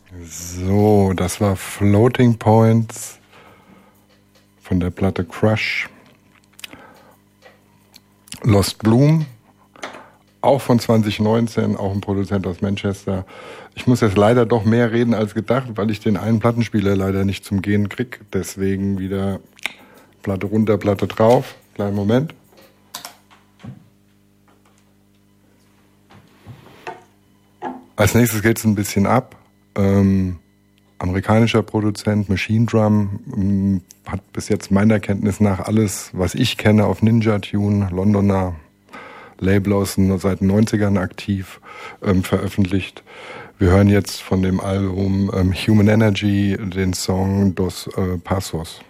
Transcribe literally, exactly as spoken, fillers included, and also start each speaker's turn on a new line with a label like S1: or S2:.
S1: So, das war Floating Points von der Platte Crush. Lost Bloom, auch von zwanzig neunzehn, auch ein Produzent aus Manchester. Ich muss jetzt leider doch mehr reden als gedacht, weil ich den einen Plattenspieler leider nicht zum Gehen krieg. Deswegen wieder Platte runter, Platte drauf. Kleinen Moment. Als nächstes geht es ein bisschen ab. Ähm, amerikanischer Produzent, Machine Drum, ähm, hat bis jetzt meiner Kenntnis nach alles, was ich kenne, auf Ninja Tune, Londoner Label aus seit den neunzigern aktiv, ähm, veröffentlicht. Wir hören jetzt von dem Album ähm, Human Energy den Song Dos äh, Passos.